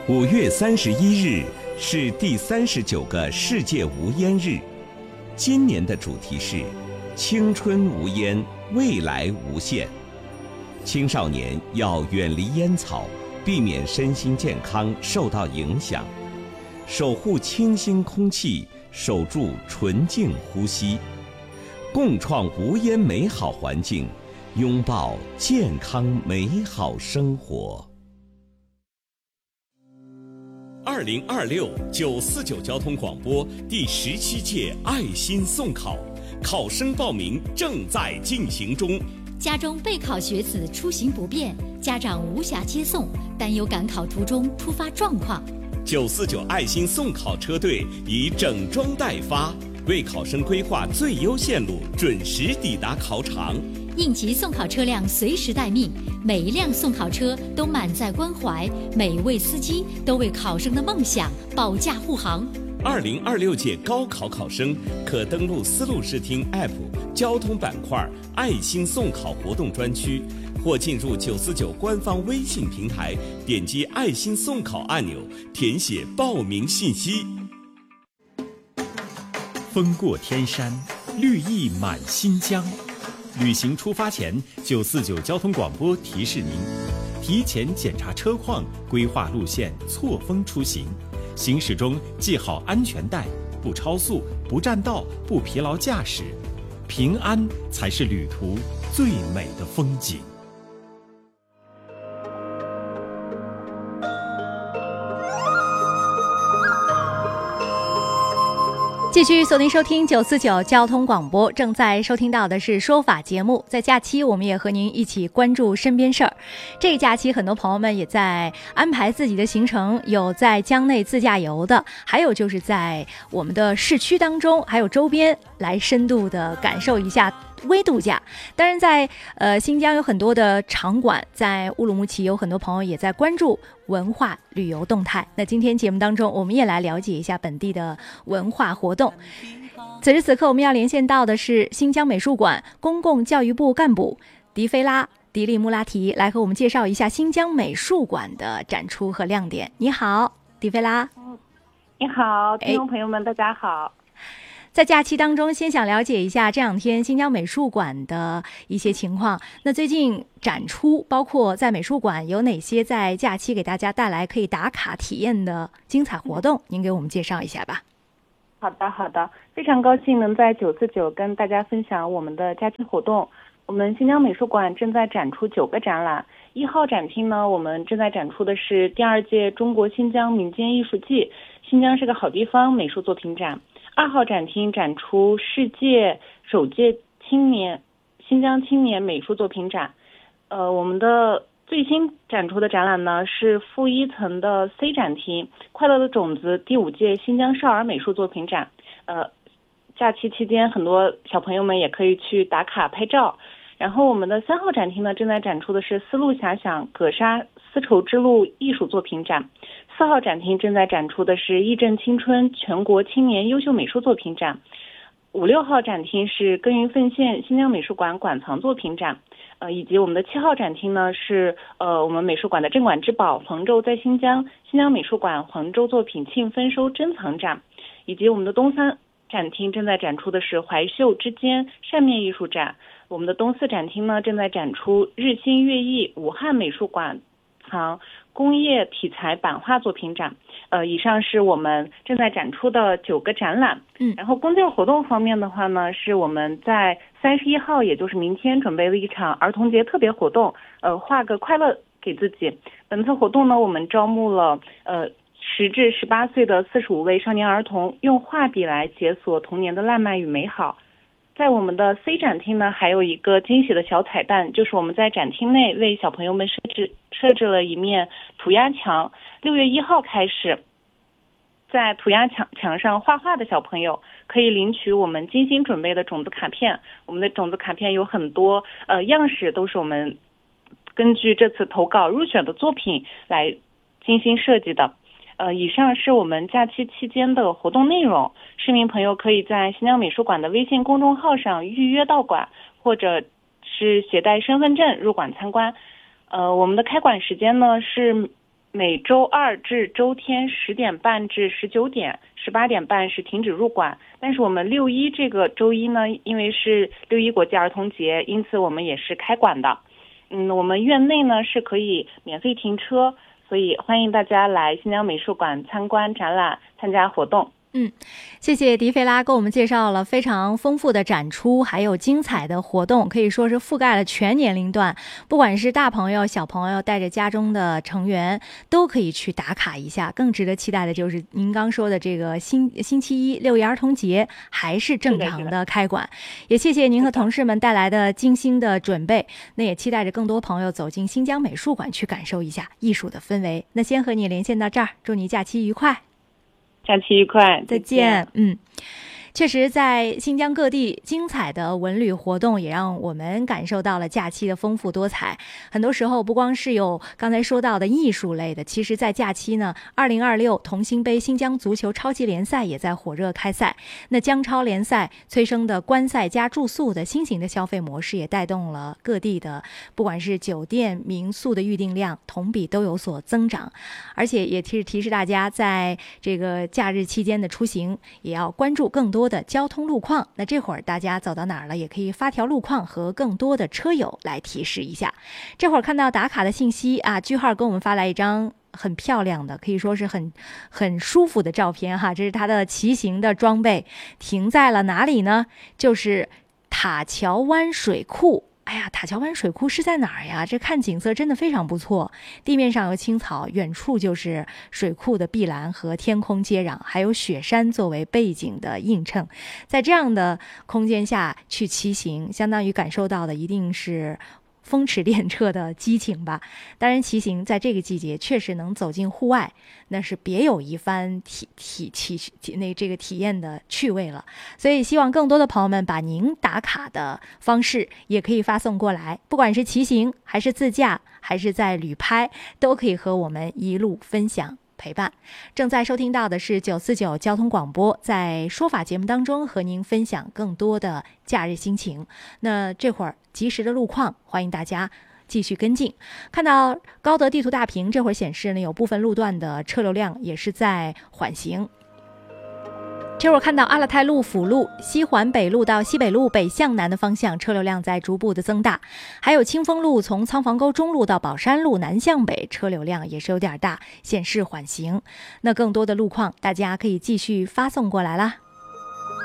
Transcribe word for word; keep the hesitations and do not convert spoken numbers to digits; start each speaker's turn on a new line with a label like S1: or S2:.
S1: 五月三十一日是第三十九个世界无烟日，今年的主题是青春无烟，未来无限。青少年要远离烟草，避免身心健康受到影响，守护清新空气，守住纯净呼吸，共创无烟美好环境，拥抱健康美好生活。二零二六九四九交通广播第十七届爱心送考，考生报名正在进行中。
S2: 家中备考学子出行不便，家长无暇接送，担忧赶考途中突发状况。
S1: 九四九爱心送考车队已整装待发，为考生规划最优线路，准时抵达考场。
S2: 应急送考车辆随时待命，每一辆送考车都满载关怀，每一位司机都为考生的梦想保驾护航。
S1: 二零二六届高考考生可登录思路视听 App 交通板块爱心送考活动专区，或进入九四九官方微信平台，点击爱心送考按钮，填写报名信息。
S3: 风过天山，绿意满新疆。旅行出发前，九四九交通广播提示您：提前检查车况，规划路线，错峰出行。行驶中系好安全带，不超速，不占道，不疲劳驾驶。平安才是旅途最美的风景。
S4: 继续锁定收听九四九交通广播，正在收听到的是说法节目。在假期，我们也和您一起关注身边事儿。这个假期，很多朋友们也在安排自己的行程，有在江内自驾游的，还有就是在我们的市区当中，还有周边来深度的感受一下微度假。当然在呃新疆有很多的场馆，在乌鲁木齐有很多朋友也在关注文化旅游动态。那今天节目当中，我们也来了解一下本地的文化活动。此时此刻，我们要连线到的是新疆美术馆公共教育部干部迪菲拉迪利穆拉提，来和我们介绍一下新疆美术馆的展出和亮点。你好，迪菲拉。
S5: 你好，听众朋友们，大家好。
S4: 在假期当中，先想了解一下这两天新疆美术馆的一些情况。那最近展出，包括在美术馆有哪些在假期给大家带来可以打卡体验的精彩活动？您给我们介绍一下吧。
S5: 好的，好的，非常高兴能在九四九跟大家分享我们的假期活动。我们新疆美术馆正在展出九个展览。一号展厅呢，我们正在展出的是第二届中国新疆民间艺术季新疆是个好地方美术作品展。二号展厅展出世界首届青年新疆青年美术作品展。呃，我们的最新展出的展览呢是负一层的 C 展厅，快乐的种子第五届新疆少儿美术作品展。呃，假期期间很多小朋友们也可以去打卡拍照。然后我们的三号展厅呢正在展出的是丝路遐想葛莎丝绸之路艺术作品展。四号展厅正在展出的是义正青春全国青年优秀美术作品展。五六号展厅是耕耘奉献新疆美术馆馆藏作品展。呃，以及我们的七号展厅呢是呃我们美术馆的镇馆之宝黄州在新疆新疆美术馆黄州作品庆丰收珍藏展。以及我们的东三展厅正在展出的是怀秀之间扇面艺术展。我们的东四展厅呢正在展出日新月异武汉美术馆藏工业题材版画作品展。呃，以上是我们正在展出的九个展览。
S4: 嗯，
S5: 然后公教活动方面的话呢，是我们在三十一号，也就是明天准备了一场儿童节特别活动，呃，画个快乐给自己。本次活动呢，我们招募了呃十至十八岁的四十五位少年儿童，用画笔来解锁童年的烂漫与美好。在我们的 C 展厅呢，还有一个惊喜的小彩蛋，就是我们在展厅内为小朋友们设置设置了一面涂鸦墙。六月一号开始，在涂鸦墙墙上画画的小朋友可以领取我们精心准备的种子卡片。我们的种子卡片有很多呃样式，都是我们根据这次投稿入选的作品来精心设计的。呃，以上是我们假期期间的活动内容。市民朋友可以在新疆美术馆的微信公众号上预约到馆，或者是携带身份证入馆参观。呃，我们的开馆时间呢是每周二至周天十点半至十九点，十八点半是停止入馆。但是我们六一这个周一呢，因为是六一国际儿童节，因此我们也是开馆的。嗯，我们院内呢是可以免费停车，所以欢迎大家来新疆美术馆参观展览、参加活动。
S4: 嗯，谢谢迪菲拉给我们介绍了非常丰富的展出，还有精彩的活动，可以说是覆盖了全年龄段，不管是大朋友、小朋友，带着家中的成员都可以去打卡一下。更值得期待的就是您刚说的这个星星期一六一儿童节还是正常的开馆，也谢谢您和同事们带来的精心的准备。那也期待着更多朋友走进新疆美术馆去感受一下艺术的氛围。那先和你连线到这儿，祝你假期愉快。
S5: 假期愉快，
S4: 再见。嗯，确实在新疆各地精彩的文旅活动也让我们感受到了假期的丰富多彩。很多时候不光是有刚才说到的艺术类的，其实在假期呢，二零二六同心杯新疆足球超级联赛也在火热开赛。那疆超联赛催生的观赛加住宿的新型的消费模式，也带动了各地的不管是酒店民宿的预订量同比都有所增长。而且也提提示大家，在这个假日期间的出行也要关注更多的交通路况。那这会儿大家走到哪儿了，也可以发条路况和更多的车友来提示一下。这会儿看到打卡的信息啊，句号给我们发来一张很漂亮的，可以说是很很舒服的照片哈。这是他的骑行的装备，停在了哪里呢？就是塔桥湾水库。哎呀，塔桥湾水库是在哪儿呀？这看景色真的非常不错，地面上有青草，远处就是水库的碧蓝和天空接壤，还有雪山作为背景的映衬。在这样的空间下去骑行，相当于感受到的一定是风驰电掣的激情吧。当然骑行在这个季节确实能走进户外，那是别有一番体体体体那这个体验的趣味了。所以希望更多的朋友们把您打卡的方式也可以发送过来，不管是骑行还是自驾还是在旅拍，都可以和我们一路分享陪伴。正在收听到的是九四九交通广播，在说法节目当中和您分享更多的假日心情。那这会儿及时的路况，欢迎大家继续跟进。看到高德地图大屏这会儿显示呢，有部分路段的车流量也是在缓行。这会儿看到阿勒泰路辅路西环北路到西北路北向南的方向车流量在逐步的增大，还有清风路从仓房沟中路到宝山路南向北车流量也是有点大，显示缓行。那更多的路况大家可以继续发送过来啦。